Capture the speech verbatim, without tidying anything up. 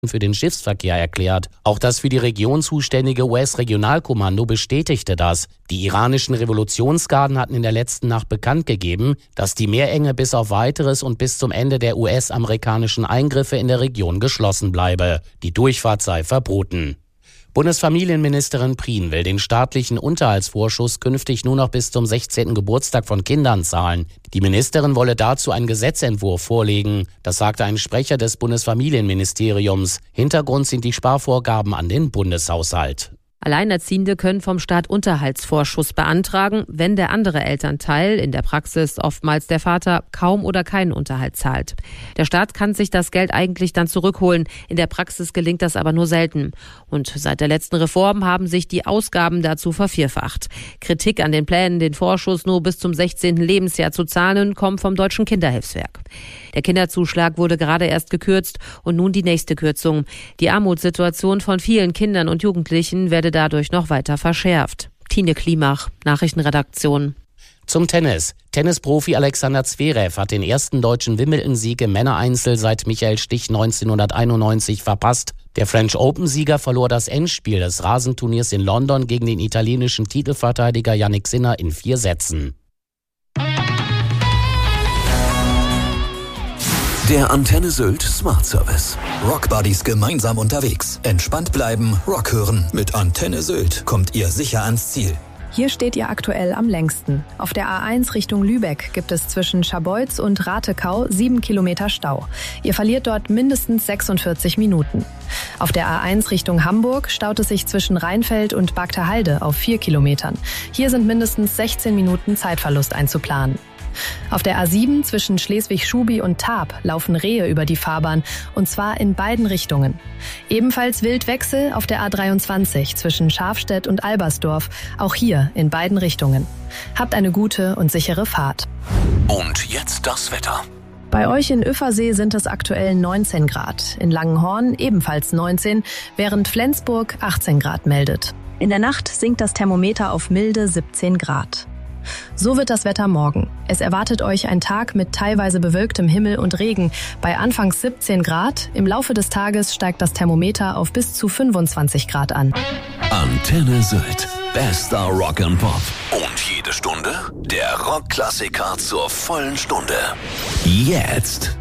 für den Schiffsverkehr erklärt. Auch das für die Region zuständige U S-Regionalkommando bestätigte das. Die iranischen Revolutionsgarden hatten in der letzten Nacht bekannt gegeben, dass die Meerenge bis auf Weiteres und bis zum Ende der U S-amerikanischen Eingriffe in der Region geschlossen bleibe. Die Durchfahrt sei verboten. Bundesfamilienministerin Prien will den staatlichen Unterhaltsvorschuss künftig nur noch bis zum sechzehnten Geburtstag von Kindern zahlen. Die Ministerin wolle dazu einen Gesetzentwurf vorlegen. Das sagte ein Sprecher des Bundesfamilienministeriums. Hintergrund sind die Sparvorgaben an den Bundeshaushalt. Alleinerziehende können vom Staat Unterhaltsvorschuss beantragen, wenn der andere Elternteil, in der Praxis oftmals der Vater, kaum oder keinen Unterhalt zahlt. Der Staat kann sich das Geld eigentlich dann zurückholen. In der Praxis gelingt das aber nur selten. Und seit der letzten Reform haben sich die Ausgaben dazu vervierfacht. Kritik an den Plänen, den Vorschuss nur bis zum sechzehnten Lebensjahr zu zahlen, kommt vom Deutschen Kinderhilfswerk. Der Kinderzuschlag wurde gerade erst gekürzt und nun die nächste Kürzung. Die Armutssituation von vielen Kindern und Jugendlichen werde dadurch noch weiter verschärft. Tine Klimach, Nachrichtenredaktion. Zum Tennis. Tennisprofi Alexander Zverev hat den ersten deutschen Wimbledon-Sieg im Männereinzel seit Michael Stich neunzehnhunderteinundneunzig verpasst. Der French Open-Sieger verlor das Endspiel des Rasenturniers in London gegen den italienischen Titelverteidiger Jannik Sinner in vier Sätzen. Der Antenne Sylt Smart Service. Rock Buddies gemeinsam unterwegs. Entspannt bleiben, Rock hören. Mit Antenne Sylt kommt ihr sicher ans Ziel. Hier steht ihr aktuell am längsten. Auf der A eins Richtung Lübeck gibt es zwischen Scharbeutz und Ratekau sieben Kilometer Stau. Ihr verliert dort mindestens sechsundvierzig Minuten. Auf der A eins Richtung Hamburg staut es sich zwischen Rheinfeld und Bagterhalde auf vier Kilometern. Hier sind mindestens sechzehn Minuten Zeitverlust einzuplanen. Auf der A sieben zwischen Schleswig-Schubi und Taab laufen Rehe über die Fahrbahn, und zwar in beiden Richtungen. Ebenfalls Wildwechsel auf der A dreiundzwanzig zwischen Schafstedt und Albersdorf, auch hier in beiden Richtungen. Habt eine gute und sichere Fahrt. Und jetzt das Wetter. Bei euch in Üffersee sind es aktuell neunzehn Grad, in Langenhorn ebenfalls neunzehn, während Flensburg achtzehn Grad meldet. In der Nacht sinkt das Thermometer auf milde siebzehn Grad. So wird das Wetter morgen. Es erwartet euch ein Tag mit teilweise bewölktem Himmel und Regen. Bei anfangs siebzehn Grad. Im Laufe des Tages steigt das Thermometer auf bis zu fünfundzwanzig Grad an. Antenne Sylt. Bester Rock and Pop. Und jede Stunde der Rockklassiker zur vollen Stunde. Jetzt.